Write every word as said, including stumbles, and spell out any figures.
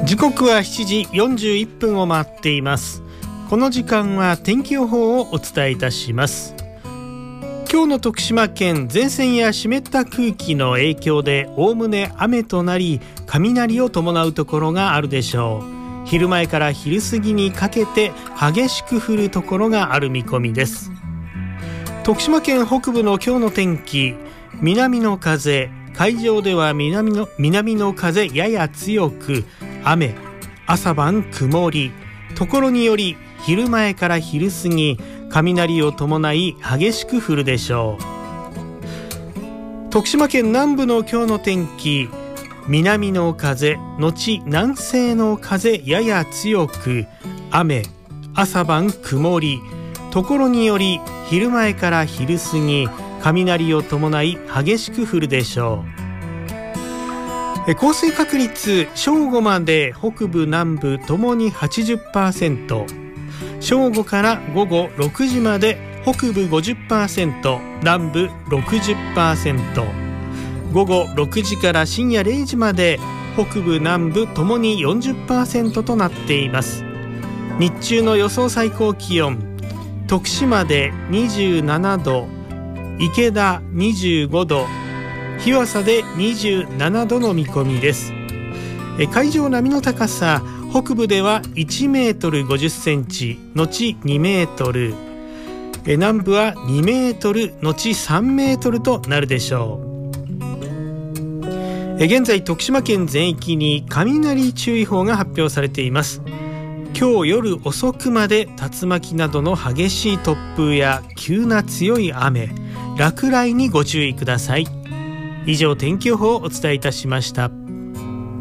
時刻はしちじよんじゅういっぷんを回っています。この時間は天気予報をお伝えいたします。今日の徳島県、前線や湿った空気の影響でおおむね雨となり、雷を伴うところがあるでしょう。昼前から昼過ぎにかけて激しく降るところがある見込みです。徳島県北部の今日の天気、南の風、海上では南の、南の風やや強く、雨、朝晩曇り、ところにより昼前から昼過ぎ、雷を伴い激しく降るでしょう。徳島県南部の今日の天気、南の風後南西の風やや強く、雨、朝晩曇り、ところにより昼前から昼過ぎ、雷を伴い激しく降るでしょう。降水確率、正午まで北部南部ともに はちじゅっパーセント、正午から午後ろくじまで北部 ごじゅっパーセント、南部 ろくじゅっパーセント、午後ろくじから深夜れいじまで北部南部ともに よんじゅっパーセント となっています。日中の予想最高気温、徳島でにじゅうななど、池田にじゅうごど、日和佐でにじゅうななどの見込みです。海上波の高さ、北部ではいちメートルごじゅっセンチ後にメートル、南部はにメートル後さんメートルとなるでしょう。現在徳島県全域に雷注意報が発表されています。今日夜遅くまで竜巻などの激しい突風や急な強い雨、落雷にご注意ください。以上、天気予報をお伝えいたしました。